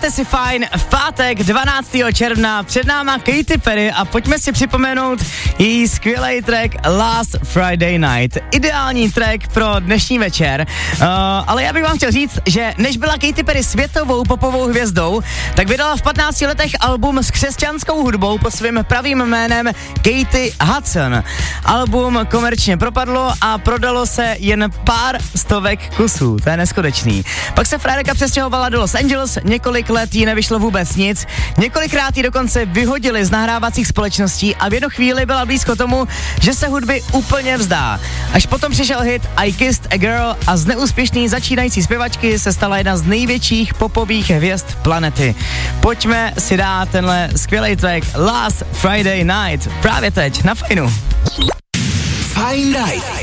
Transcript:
Máte si fajn, v pátek 12. června před náma Katy Perry a pojďme si připomenout její skvělý track Last Friday Night. Ideální track pro dnešní večer, ale já bych vám chtěl říct, že než byla Katy Perry světovou popovou hvězdou, tak vydala v 15 letech album s křesťanskou hudbou pod svým pravým jménem Katy Hudson. Album komerčně propadlo a prodalo se jen pár stovek kusů, to je neskutečný. Pak se frérka přestěhovala do Los Angeles, několik let jí nevyšlo vůbec nic, několikrát jí dokonce vyhodili z nahrávacích společností a v jednu chvíli byla blízko tomu, že se hudby úplně vzdá. Až potom přišel hit I Kissed a Girl a z neúspěšný začínající zpěvačky se stala jedna z největších popových hvězd planety. Pojďme si dát tenhle skvělý track Last Friday Night právě teď na Fajnu. Fajn Night